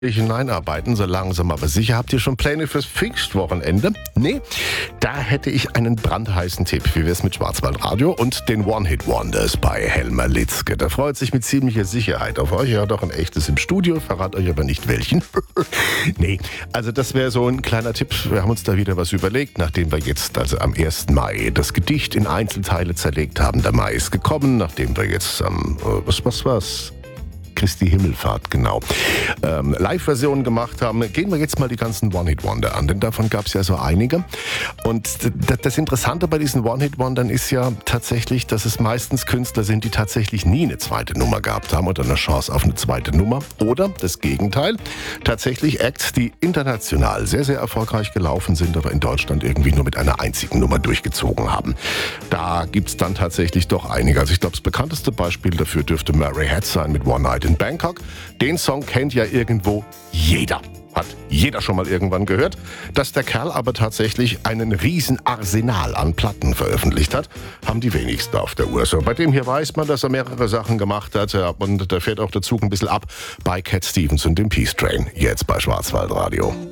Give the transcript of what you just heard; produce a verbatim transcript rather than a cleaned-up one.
Ich hineinarbeiten, so langsam aber sicher. Habt ihr schon Pläne fürs Pfingstwochenende? Nee? Da hätte ich einen brandheißen Tipp. Wie wär's mit Schwarzwaldradio und den One-Hit-Wonders bei Helmer Litzke? Der freut sich mit ziemlicher Sicherheit auf euch. Er hat auch ein echtes im Studio, verrat euch aber nicht welchen. Nee, also das wäre so ein kleiner Tipp. Wir haben uns da wieder was überlegt, nachdem wir jetzt also am ersten Mai das Gedicht in Einzelteile zerlegt haben. Der Mai ist gekommen, nachdem wir jetzt am, äh, was, was war's? Christi Himmelfahrt, genau, ähm, Live-Versionen gemacht haben. Gehen wir jetzt mal die ganzen One-Hit-Wonder an, denn davon gab es ja so einige. Und das Interessante bei diesen One-Hit-Wondern ist ja tatsächlich, dass es meistens Künstler sind, die tatsächlich nie eine zweite Nummer gehabt haben oder eine Chance auf eine zweite Nummer. Oder das Gegenteil, tatsächlich Acts, die international sehr, sehr erfolgreich gelaufen sind, aber in Deutschland irgendwie nur mit einer einzigen Nummer durchgezogen haben. Da gibt es dann tatsächlich doch einige. Also ich glaube, das bekannteste Beispiel dafür dürfte Murray Head sein mit One Night in Bangkok. Den Song kennt ja irgendwo jeder. Hat jeder schon mal irgendwann gehört. Dass der Kerl aber tatsächlich einen riesen Arsenal an Platten veröffentlicht hat, haben die wenigsten auf der Uhr. So, bei dem hier weiß man, dass er mehrere Sachen gemacht hat. Und da fährt auch der Zug ein bisschen ab bei Cat Stevens und dem Peace Train. Jetzt bei Schwarzwaldradio.